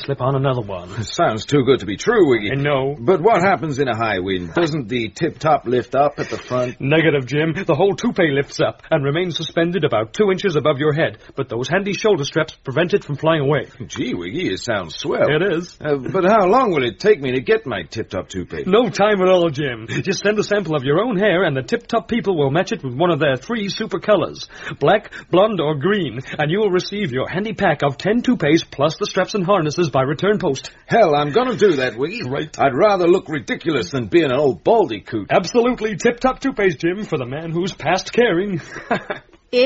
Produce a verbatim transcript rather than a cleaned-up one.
slip on another one. Sounds too good to be true, Wiggy. I know. But what happens in a high wind? Doesn't the tip-top lift up at the front? Negative, Jim. The whole toupee lifts up and remains suspended about two inches above your head, but those handy shoulder straps prevent it from flying away. Gee, Wiggy, it sounds swell. It is. Uh, but how long will it take me to get my tip-top toupee? No time at all, Jim. Just send a sample of your own hair, and the tip-top people will match it with one of their three super colors, black, blonde, or green, and you will receive your handy pack of ten toupees plus the straps and harnesses by return post. Hell, I'm going to do that, Wiggy. Right. I'd rather look ridiculous than being an old baldy coot. Absolutely tip-top toupees, Jim, for the man who's past caring.